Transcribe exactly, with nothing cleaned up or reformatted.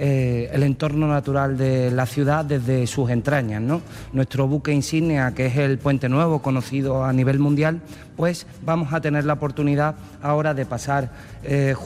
eh, el entorno natural de la ciudad desde sus entrañas, ¿no? Nuestro buque insignia, que es el Puente Nuevo, conocido a nivel mundial, pues vamos a tener la oportunidad ahora de pasar eh,